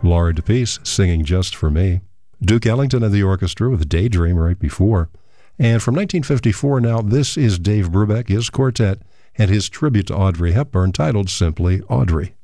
Laura DePeace singing Just for Me. Duke Ellington and the orchestra with Daydream right before. And from 1954 now, this is Dave Brubeck, his quartet, and his tribute to Audrey Hepburn titled simply Audrey.